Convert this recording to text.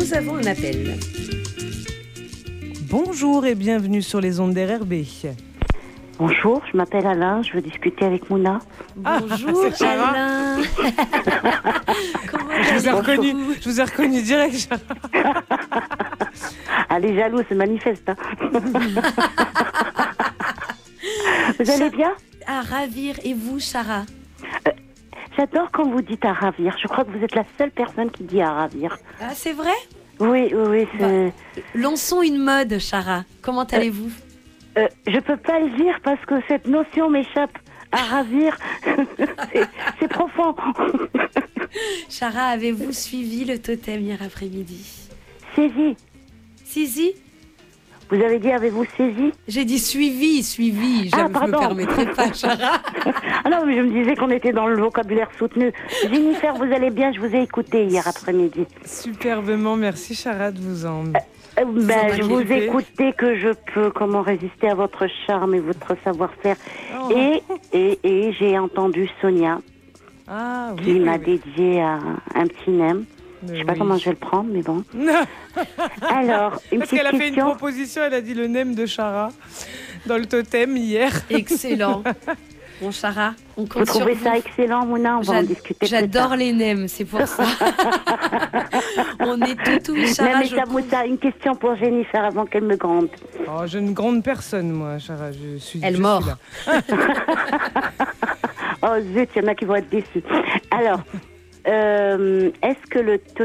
nous avons un appel. Bonjour et bienvenue sur les ondes d'RRB. Bonjour, je m'appelle Alain, je veux discuter avec Mouna. Bonjour Alain. Comment Je vous ai reconnu direct. Elle est jalouse, c'est manifeste. Hein. Vous allez bien? À ravir. Et vous, Sarah? J'adore quand vous dites à ravir. Je crois que vous êtes la seule personne qui dit à ravir. Ah, c'est vrai? Oui, c'est... Lançons une mode, Sarah. Comment allez-vous? Je peux pas le dire parce que cette notion m'échappe. À ravir, c'est profond. Sarah, avez-vous suivi le totem hier après-midi? Saisi. Saisi? Vous avez dit avez-vous saisi? J'ai dit suivi. Je ne me permettrai pas, Sarah. Ah non, mais je me disais qu'on était dans le vocabulaire soutenu. Jennifer, vous allez bien? Je vous ai écouté hier après-midi. Superbement, merci Sarah de vous en... je vous écoute dès que je peux, comment résister à votre charme et votre savoir-faire. Oh. Et j'ai entendu Sonia qui m'a dédié un petit nem. Je ne sais pas comment je vais le prendre, mais bon. Alors, une Parce petite qu'elle a fait question. une proposition, elle a dit le nem de Sarah dans le totem hier. Excellent. Bon, Sarah, on compte sur vous. Vous trouvez ça excellent, Mouna? On va en discuter plus tard. J'adore les nems, c'est pour ça. On est tout Sarah. Moussa, une question pour Jennifer avant qu'elle me gronde. Oh, je ne gronde personne, moi, Sarah. Elle mord. Oh zut, il y en a qui vont être déçus. Alors, est-ce que le